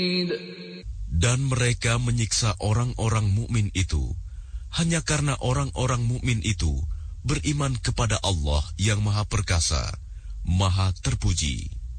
Dan mereka menyiksa orang-orang mukmin itu hanya karena orang-orang mukmin itu beriman kepada Allah yang Maha Perkasa, Maha Terpuji.